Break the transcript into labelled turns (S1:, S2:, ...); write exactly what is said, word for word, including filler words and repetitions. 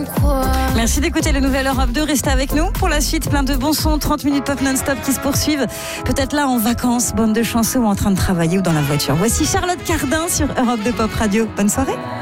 S1: Merci d'écouter le Nouvel Europe deux. Restez avec nous pour la suite. Plein de bons sons, trente minutes pop non-stop qui se poursuivent. Peut-être là en vacances, bande de chanceux ou en train de travailler ou dans la voiture. Voici Charlotte Cardin sur Europe deux Pop Radio. Bonne soirée.